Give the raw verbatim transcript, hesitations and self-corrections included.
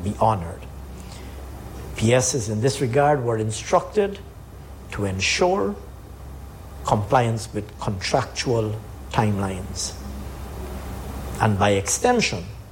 be honored. P Ss in this regard were instructed to ensure compliance with contractual timelines, and by extension,